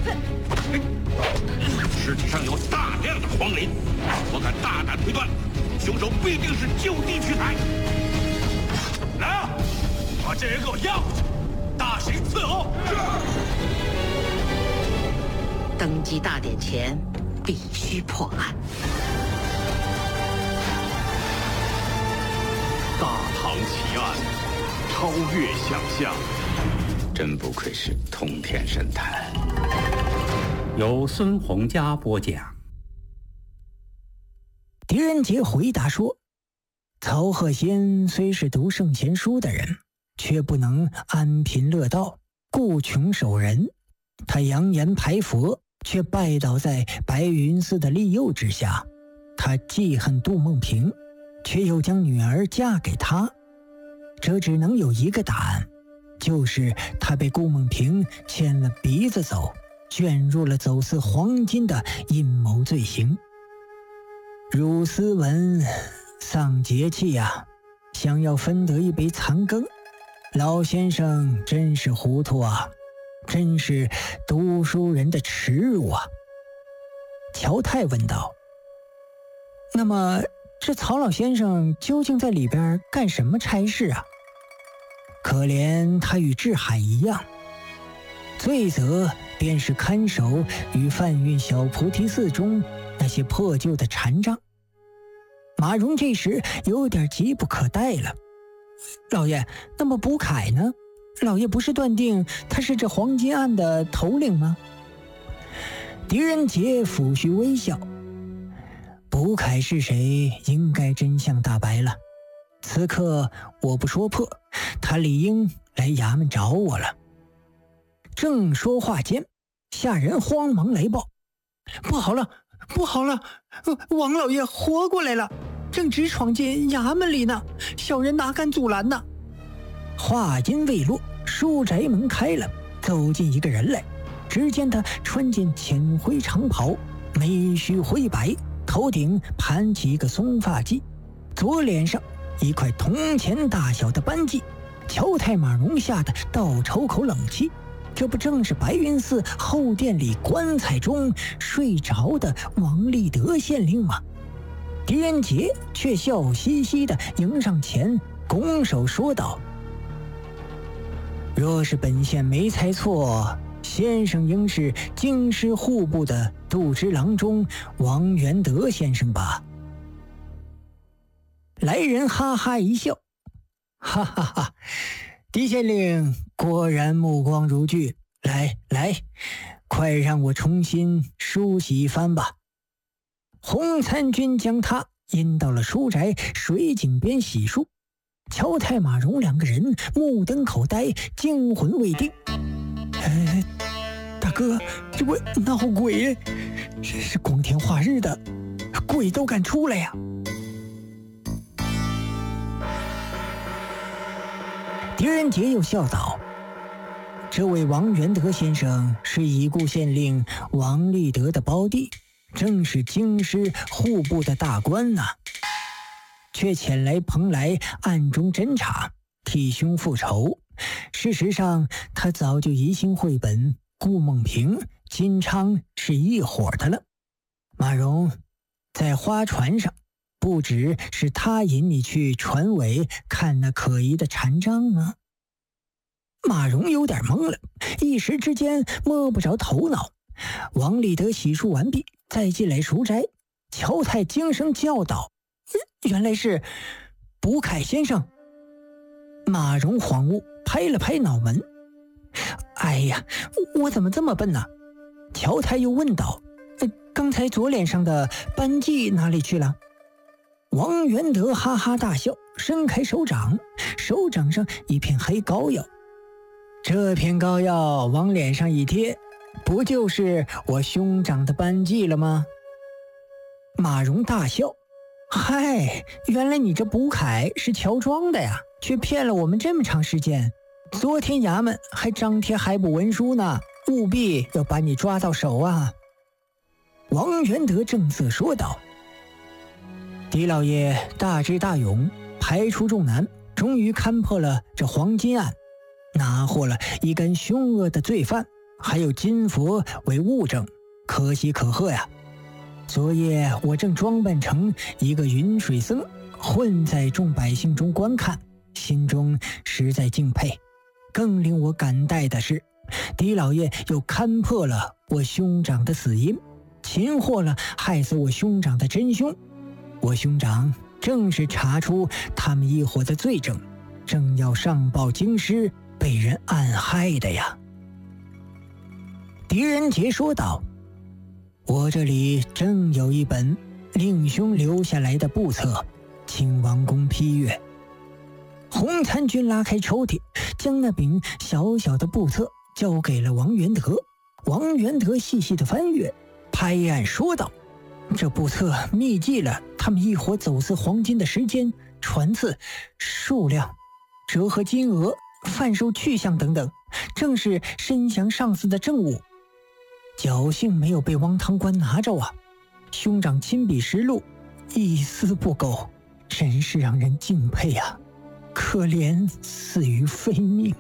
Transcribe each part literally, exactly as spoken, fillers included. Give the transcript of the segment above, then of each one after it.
尸体上有大量的黄磷，我敢大胆推断，凶手必定是就地取材。来啊，把这人给我押回去，大刑伺候。 登基大典前，必须破案。 大唐奇案，超越想象。 真不愧是通天神探。 由孙洪佳播讲。 狄仁杰回答说，曹鹤仙虽是读圣贤书的人，却不能安贫乐道，顾穷守仁。他扬言排佛，却拜倒在白云寺的利诱之下。他记恨杜梦萍，却又将女儿嫁给他。这只能有一个答案，就是他被顾梦萍牵了鼻子走，卷入了走私黄金的阴谋罪行。汝斯文丧节气呀、啊，想要分得一杯残羹，老先生真是糊涂啊，真是读书人的耻辱啊。乔太问道，那么这曹老先生究竟在里边干什么差事啊？可怜他与志海一样，罪责便是看守与贩运小菩提寺中那些破旧的禅杖。马荣这时有点急不可待了，老爷，那么卜凯呢？老爷不是断定他是这黄金案的头领吗？狄仁杰抚须微笑，卜凯是谁，应该真相大白了。此刻我不说破，他理应来衙门找我了。正说话间，下人慌忙来报，不好了，不好了，王老爷活过来了，正直闯进衙门里呢，小人哪敢阻拦呢？话音未落，书宅门开了，走进一个人来。只见他穿件浅灰长袍，眉须灰白，头顶盘起一个松发髻，左脸上一块铜钱大小的斑迹。乔太马荣吓得倒抽口冷气，这不正是白云寺后殿里棺材中睡着的王立德县令吗？狄仁杰却笑嘻嘻地迎上前，拱手说道，若是本县没猜错，先生应是京师户部的度支郎中王元德先生吧？来人哈哈一笑，哈哈哈，狄县令果然目光如炬，来来，快让我重新梳洗一番吧。洪参军将他引到了书宅水井边洗漱，乔太马荣两个人目瞪口呆，惊魂未定。哎，大哥，这不闹鬼，这是光天化日的，鬼都敢出来呀！狄仁杰又笑道，这位王元德先生是已故县令王立德的胞弟，正是京师户部的大官呐、啊，却前来蓬莱暗中侦查，替兄复仇。事实上他早就疑心绘本顾梦萍、金昌是一伙的了。马荣，在花船上不只是他引你去船尾看那可疑的禅杖吗？马荣有点懵了，一时之间摸不着头脑。王立德洗漱完毕，再进来赎斋。乔太惊声叫道，原来是卜凯先生。马荣恍悟，拍了拍脑门，哎呀，我怎么这么笨呢？乔太又问道，刚才左脸上的斑迹哪里去了？王元德哈哈大笑，伸开手掌，手掌上一片黑膏药。这片膏药往脸上一贴，不就是我兄长的斑迹了吗？马荣大笑，嗨，原来你这卜凯是乔装的呀，却骗了我们这么长时间。昨天衙门还张贴海捕文书呢，务必要把你抓到手啊！王元德正色说道。狄老爷大智大勇，排除众难，终于勘破了这黄金案，拿获了一干凶恶的罪犯， 还有金佛为物证，可喜可贺呀。昨夜我正装扮成一个云水僧，混在众百姓中观看，心中实在敬佩。更令我感戴的是，狄老爷又勘破了我兄长的死因，擒获了害死我兄长的真凶。我兄长正是查出他们一伙的罪证，正要上报京师，被人暗害的呀。狄仁杰说道：我这里正有一本令兄留下来的簿册，请王公批阅。洪参军拉开抽屉，将那柄小小的簿册交给了王元德。王元德细细的翻阅，拍案说道：这簿册密记了他们一伙走私黄金的时间、船次、数量、折合金额、贩售去向等等，正是申降上司的政务。侥幸没有被汪堂官拿着啊！兄长亲笔实录，一丝不苟，真是让人敬佩啊！可怜死于非命，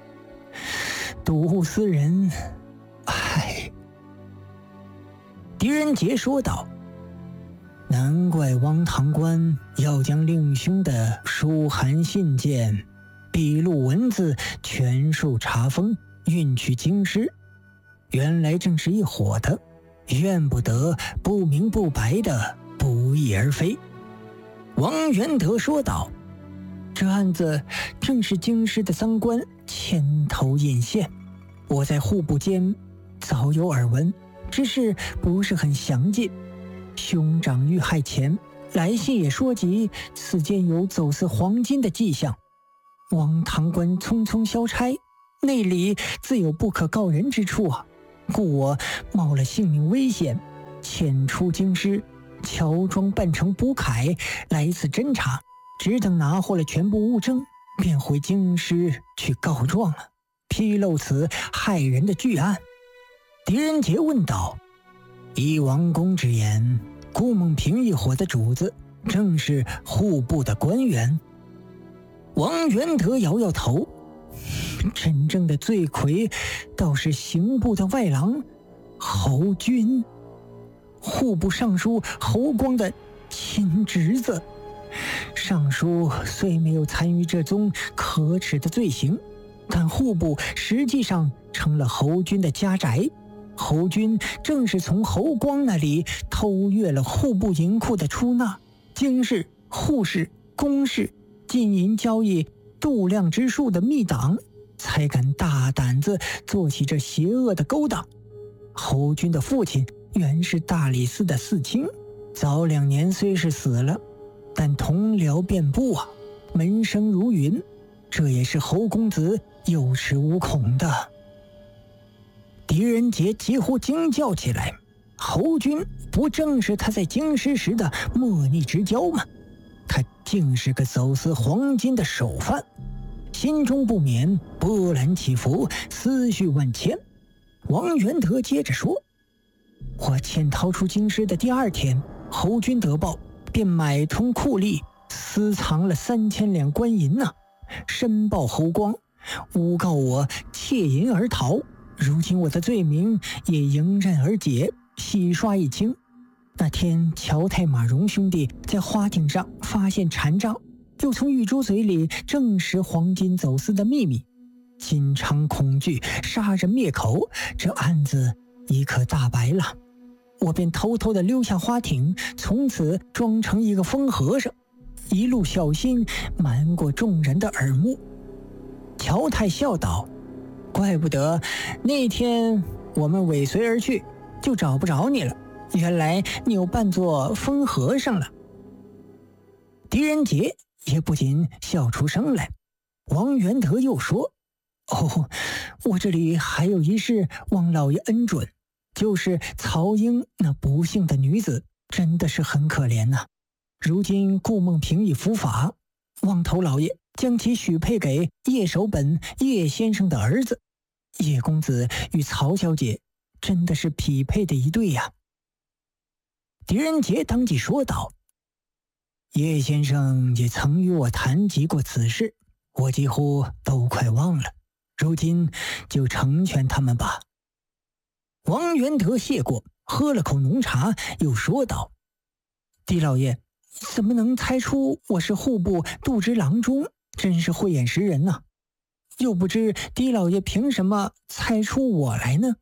毒死人，唉。狄仁杰说道：难怪汪堂官要将令兄的书函信件、笔录文字全数查封，运去京师。原来正是一伙的，怨不得不明不白的不翼而飞。王元德说道：这案子正是京师的赃官牵头引线，我在户部间早有耳闻，只是不是很详尽。兄长遇害前来信也说及此间有走私黄金的迹象，汪堂官匆匆消差，内里自有不可告人之处啊，故我冒了性命危险，潜出京师，乔装扮成卜凯来此侦查，只等拿获了全部物证，便回京师去告状了，披露此害人的巨案。狄仁杰问道：依王公之言，顾梦平一伙的主子正是户部的官员？王元德摇摇头：真正的罪魁倒是刑部的外郎侯军，户部尚书侯光的亲侄子。尚书虽没有参与这宗可耻的罪行，但户部实际上成了侯军的家宅。侯军正是从侯光那里偷越了户部银库的出纳、京市、户市、公市金银交易度量之术的密档，才敢大胆子做起这邪恶的勾当。侯军的父亲原是大理寺的寺卿，早两年虽是死了，但同僚遍布啊，门生如云，这也是侯公子有恃无恐的。狄仁杰几乎惊叫起来：侯军不正是他在京师时的莫逆之交吗？他竟是个走私黄金的首犯，心中不免波澜起伏，思绪万千。王元德接着说：我潜逃出京师的第二天，侯军得报，便买通酷吏，私藏了三千两官银呐、啊，申报侯光，诬告我窃银而逃。如今我的罪名也迎刃而解，洗刷一清。那天乔太马荣兄弟在花艇上发现禅杖，又从玉珠嘴里证实黄金走私的秘密，心肠恐惧，杀人灭口，这案子已可大白了。我便偷偷地溜下花艇，从此装成一个疯和尚，一路小心，瞒过众人的耳目。乔太笑道：怪不得那天我们尾随而去，就找不着你了，原来你又扮作疯和尚了。狄仁杰也不禁笑出声来。王元德又说：哦，我这里还有一事望老爷恩准，就是曹英那不幸的女子，真的是很可怜呐、啊。如今顾梦平已伏法，望头老爷将其许配给叶守本叶先生的儿子。叶公子与曹小姐真的是匹配的一对呀、啊。狄仁杰当即说道：叶先生也曾与我谈及过此事，我几乎都快忘了，如今就成全他们吧。 王元德谢过，喝了口浓茶，又说道：“狄老爷，怎么能猜出我是户部度支郎中？真是慧眼识人呐！又不知狄老爷凭什么猜出我来呢？”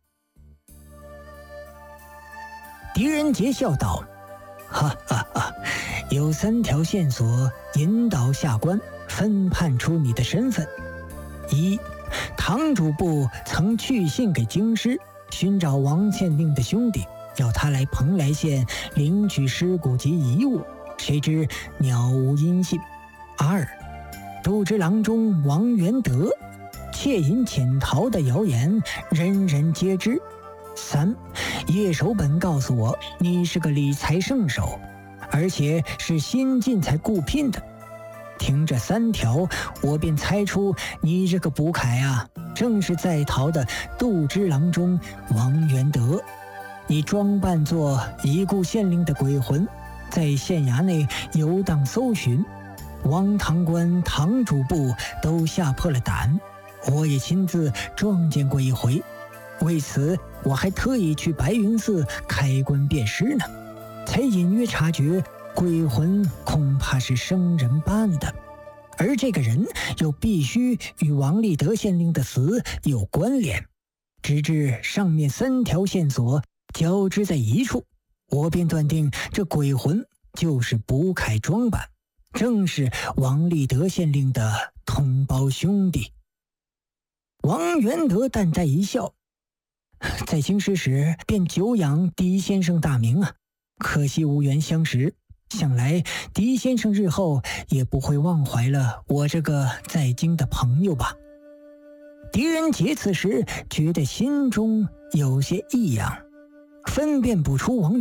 狄仁杰笑道：“哈哈哈，有三条线索引导下官分判出你的身份。一，堂主部曾去信给京师，寻找王县令的兄弟，要他来蓬莱县领取尸骨及遗物，谁知鸟无音信。二，度支郎中王元德窃银潜逃的谣言人人皆知。三，叶守本告诉我你是个理财圣手，而且是新进才雇聘的。听这三条，我便猜出你这个卜凯啊，正是在逃的度支郎中王元德。你装扮作已故县令的鬼魂，在县衙内游荡搜寻，王堂官、堂主部都吓破了胆，我也亲自撞见过一回。为此我还特意去白云寺开棺辨尸呢，才隐约察觉鬼魂恐怕是生人扮的，而这个人又必须与王立德县令的死有关联。直至上面三条线索交织在一处，我便断定这鬼魂就是卜凯装扮，正是王立德县令的同胞兄弟。王元德淡淡一笑：“在京师时便久仰狄先生大名啊，可惜无缘相识，想来狄先生日后也不会忘怀了我这个在京的朋友吧。”狄仁杰此时觉得心中有些异样，分辨不出王